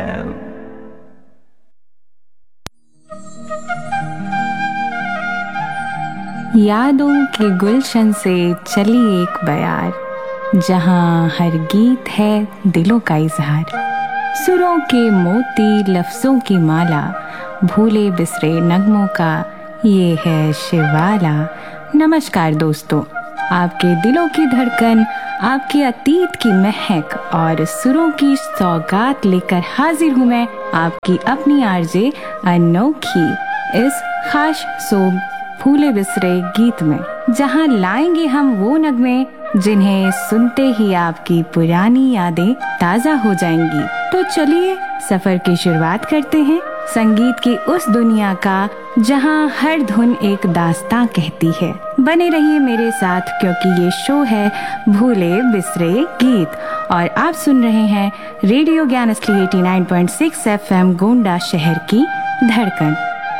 यादों के गुलशन से चली एक बयार, जहां हर गीत है दिलों का इजहार। सुरों के मोती लफ्जों की माला, भूले बिसरे नगमों का ये है शिवाला। नमस्कार दोस्तों, आपके दिलों की धड़कन, आपके अतीत की महक और सुरों की सौगात लेकर हाजिर हूँ मैं, आपकी अपनी आरजे अनोखी, इस खास शो भूले बिसरे गीत में, जहां लाएंगे हम वो नगमे जिन्हें सुनते ही आपकी पुरानी यादें ताजा हो जाएंगी। तो चलिए सफर की शुरुआत करते हैं संगीत की उस दुनिया का, जहां हर धुन एक दास्तां कहती है। बने रहिए मेरे साथ, क्योंकि ये शो है भूले बिसरे गीत और आप सुन रहे हैं रेडियो ज्ञान असली 89.6 FM गोंडा, शहर की धड़कन।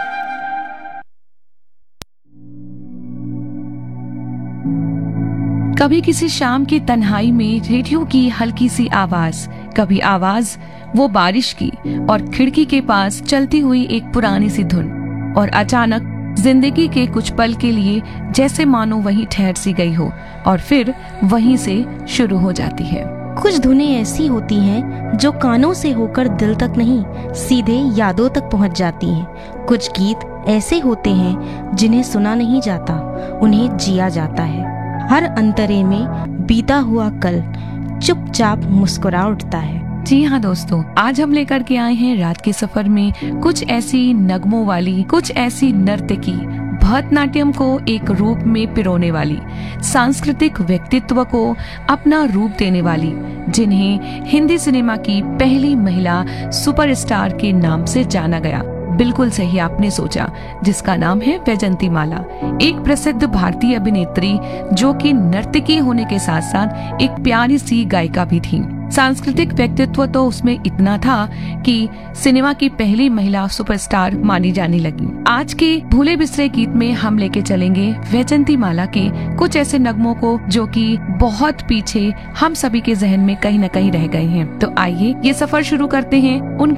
कभी किसी शाम की तन्हाई में रेडियो की हल्की सी आवाज, कभी आवाज वो बारिश की और खिड़की के पास चलती हुई एक पुरानी सी धुन, और अचानक जिंदगी के कुछ पल के लिए जैसे मानो वहीं ठहर सी गई हो और फिर वहीं से शुरू हो जाती है। कुछ धुनें ऐसी होती हैं जो कानों से होकर दिल तक नहीं, सीधे यादों तक पहुंच जाती हैं। कुछ गीत ऐसे होते हैं जिन्हें सुना नहीं जाता, उन्हें जिया जाता है। हर अंतरे में बीता हुआ कल चुपचाप मुस्कुरा उठता है। जी हाँ दोस्तों, आज हम लेकर के आए हैं रात के सफर में कुछ ऐसी नगमों वाली, कुछ ऐसी नर्तकी, भरतनाट्यम को एक रूप में पिरोने वाली, सांस्कृतिक व्यक्तित्व को अपना रूप देने वाली, जिन्हें हिंदी सिनेमा की पहली महिला सुपरस्टार के नाम से जाना गया। बिल्कुल सही आपने सोचा, जिसका नाम है वैजयंतीमाला, एक प्रसिद्ध भारतीय अभिनेत्री जो कि नर्तकी होने के साथ साथ एक प्यारी सी गायिका भी थी। सांस्कृतिक व्यक्तित्व तो उसमें इतना था कि सिनेमा की पहली महिला सुपरस्टार मानी जाने लगी। आज के भूले बिसरे गीत में हम लेके चलेंगे वैजयंतीमाला के कुछ ऐसे नगमों को जो कि बहुत पीछे हम सभी के जहन में कहीं न कहीं रह गए हैं। तो आइए ये सफर शुरू करते हैं उनका